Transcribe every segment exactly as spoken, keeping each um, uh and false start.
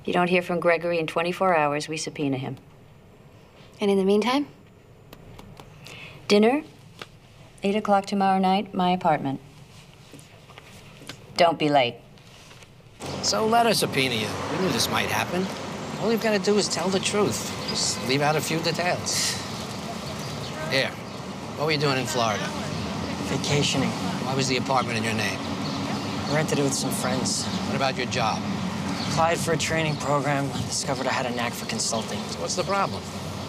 If you don't hear from Gregory in twenty-four hours, we subpoena him. And in the meantime? Dinner, eight o'clock tomorrow night, my apartment. Don't be late. So let us subpoena you. We knew this might happen. All you've got to do is tell the truth. Just leave out a few details. Here, what were you doing in Florida? Vacationing. Why was the apartment in your name? I rented it with some friends. What about your job? Applied for a training program, discovered I had a knack for consulting. So what's the problem?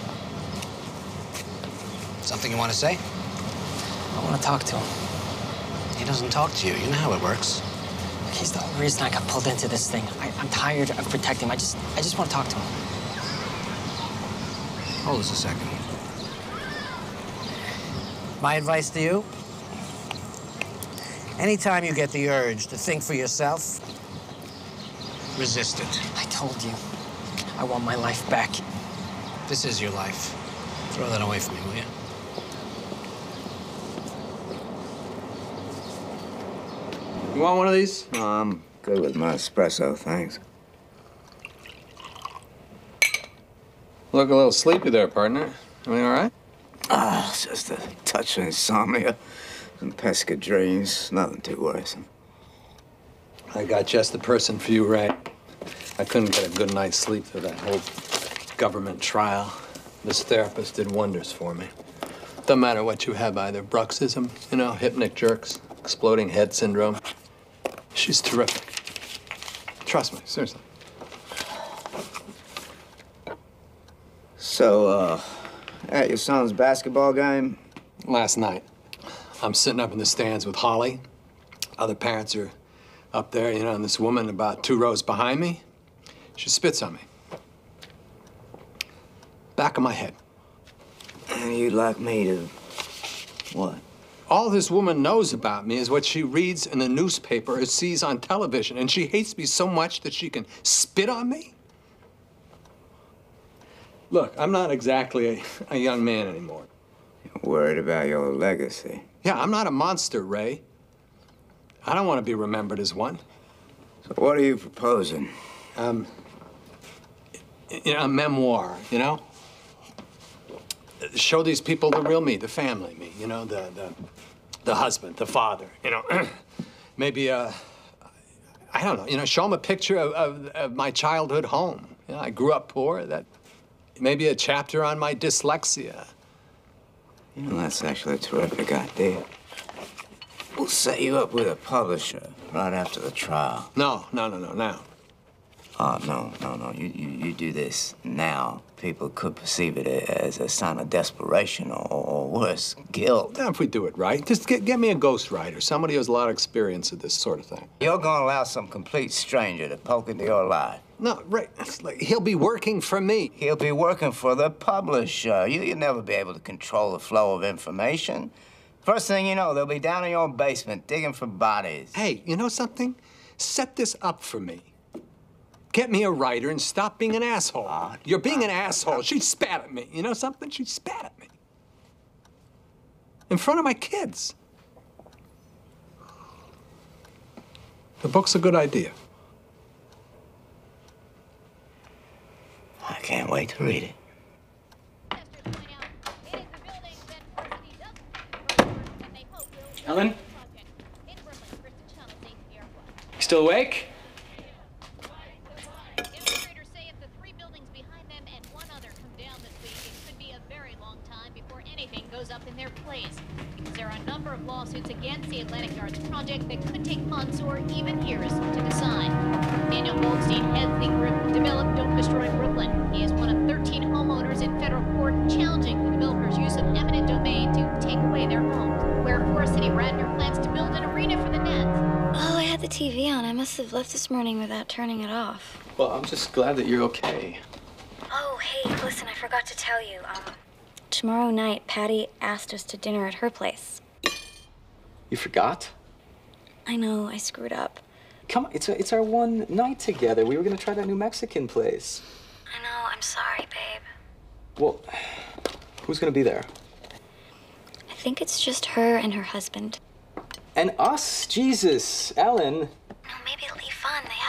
Something you want to say? I want to talk to him. He doesn't talk to you. You know how it works. He's the only reason I got pulled into this thing. I, I'm tired of protecting him. I just, I just want to talk to him. Hold us a second. My advice to you? Anytime you get the urge to think for yourself, resist it. I told you, I want my life back. This is your life. Throw that away from me, will you? You want one of these? No, I'm good with my espresso, thanks. Look a little sleepy there, partner. Everything all right? Ah, it's just a touch of insomnia. Some pesky dreams. Nothing too worrisome. I got just the person for you, Ray. I couldn't get a good night's sleep through that whole government trial. This therapist did wonders for me. Doesn't matter what you have, either bruxism, you know, hypnic jerks, exploding head syndrome. She's terrific. Trust me, seriously. So, uh, at your son's basketball game? Last night, I'm sitting up in the stands with Holly. Other parents are up there, you know, and this woman about two rows behind me, she spits on me. Back of my head. And you'd like me to... what? All this woman knows about me is what she reads in the newspaper or sees on television, and she hates me so much that she can spit on me? Look, I'm not exactly a, a young man anymore. You're worried about your legacy. Yeah, I'm not a monster, Ray. I don't want to be remembered as one. So what are you proposing? Um, you know, a memoir, you know? Show these people the real me, the family me, you know, the, the, the husband, the father, you know? Maybe, uh, I don't know, you know, show them a picture of, of, of my childhood home. You know, I grew up poor, that, maybe a chapter on my dyslexia. You know, that's actually a terrific idea. We'll set you up with a publisher right after the trial. No, no, no, no, now. Oh, no, no, no. You, you, you do this now. People could perceive it as a sign of desperation or, or worse, guilt. Now, if we do it right, just get, get me a ghostwriter, somebody who has a lot of experience at this sort of thing. You're gonna allow some complete stranger to poke into your life. No, Ray, it's like, he'll be working for me. He'll be working for the publisher. You, you'll never be able to control the flow of information. First thing you know, they'll be down in your basement digging for bodies. Hey, you know something? Set this up for me. Get me a writer and stop being an asshole. Uh, You're being an asshole. She spat at me. You know something? She spat at me. In front of my kids. The book's a good idea. I can't wait to read it. Ellen? You still awake? Investigators say if the three buildings behind them and one other come down this week, it could be a very long time before anything goes up in their place. Because there are a number of lawsuits against the Atlantic Yards project that could take months or even years to decide. Daniel Goldstein heads the group Develop Don't Destroy Brooklyn. He is one of thirteen homeowners in federal court challenging the developers' use of eminent domain to take away their homes, where Forest City Radnor plans to build an arena for the Nets. Oh, I had the T V on. I must have left this morning without turning it off. Well, I'm just glad that you're okay. Oh, hey, listen, I forgot to tell you. Um, tomorrow night, Patty asked us to dinner at her place. You forgot? I know, I screwed up. Come on, it's, a, it's our one night together. We were gonna try that new Mexican place. I know, I'm sorry, babe. Well, who's gonna be there? I think it's just her and her husband. And us? Jesus, Ellen. No, maybe it'll be fun. They